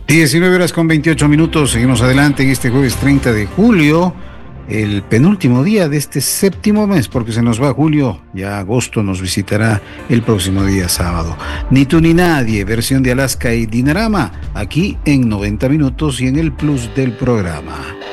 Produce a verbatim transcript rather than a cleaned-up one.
diecinueve horas con veintiocho minutos, seguimos adelante en este jueves treinta de julio, el penúltimo día de este séptimo mes, porque se nos va julio, ya agosto nos visitará el próximo día sábado. Ni tú ni nadie, versión de Alaska y Dinarama, aquí en noventa minutos y en el plus del programa.